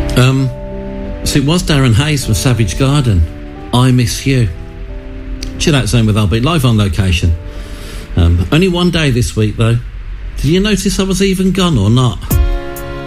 So it was Darren Hayes from Savage Garden. I Miss You. Chill Out Zone with Albie, live on location. Only one day this week though. Did you notice I was even gone or not?